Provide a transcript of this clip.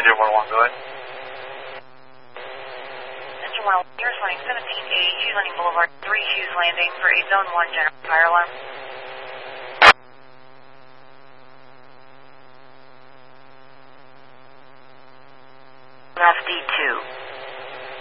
Engine 101, go ahead. Engine 101, you're running 17A, Hughes Landing Boulevard, 3 Hughes Landing for a Zone 1 general fire alarm. Left D2.